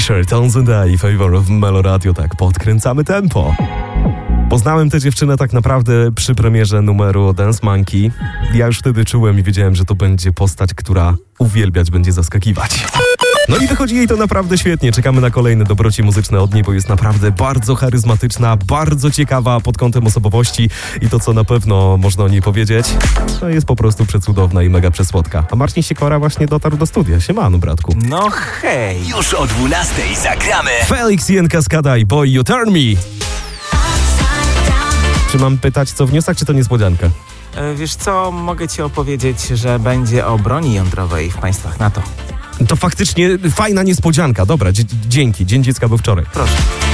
Usher, Tones and I, Favor of Meloradio, tak, podkręcamy tempo. Poznałem tę dziewczynę tak naprawdę przy premierze numeru Dance Monkey. Ja już wtedy czułem i wiedziałem, że to będzie postać, która uwielbiać będzie zaskakiwać. No i wychodzi jej to naprawdę świetnie. Czekamy na kolejne dobroci muzyczne od niej, bo jest naprawdę bardzo charyzmatyczna, bardzo ciekawa pod kątem osobowości i to, co na pewno można o niej powiedzieć, to jest po prostu przecudowna i mega przesłodka. A Marcin Sikora właśnie dotarł do studia. Siemano, bratku. No hej! Już o 12 zagramy. Felix Jen Cascada i Boy You Turn Me. Czy mam pytać, co w newsach, czy to niespodzianka? Wiesz co, mogę ci opowiedzieć, że będzie o broni jądrowej w państwach NATO. To faktycznie fajna niespodzianka. Dobra, dzięki. Dzień Dziecka był wczoraj. Proszę.